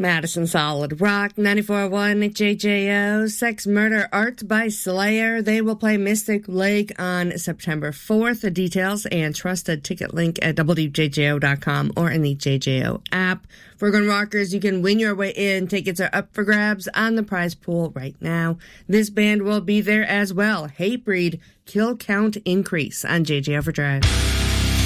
Madison Solid Rock, 94.1 JJO, Sex, Murder, Art by Slayer. They will play Mystic Lake on September 4th. The details and trusted ticket link at WJJO.com or in the JJO app. For Gun Rockers, you can win your way in. Tickets are up for grabs on the prize pool right now. This band will be there as well. Hatebreed, Kill Count Increase on JJ Overdrive.